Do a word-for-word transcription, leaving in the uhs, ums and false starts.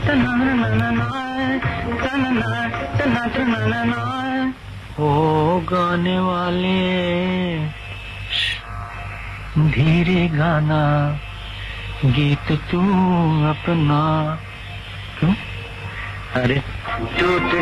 ओ गाने वाले धीरे गाना गीत तू अपना। अरे